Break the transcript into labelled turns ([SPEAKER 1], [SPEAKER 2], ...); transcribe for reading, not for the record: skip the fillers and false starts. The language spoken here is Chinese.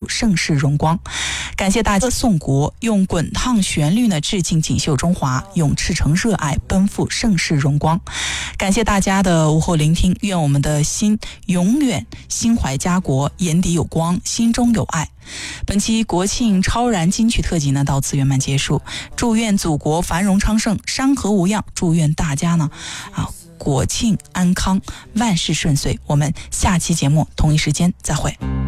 [SPEAKER 1] 盛世荣光。感谢大家颂国，用滚烫旋律呢致敬锦绣中华，用赤诚热爱奔赴盛世荣光。感谢大家的午后聆听，愿我们的心永远心怀家国，眼底有光，心中有爱。本期国庆超燃金曲特辑呢到此圆满结束，祝愿祖国繁荣昌盛，山河无恙，祝愿大家呢国庆安康，万事顺遂。我们下期节目同一时间再会。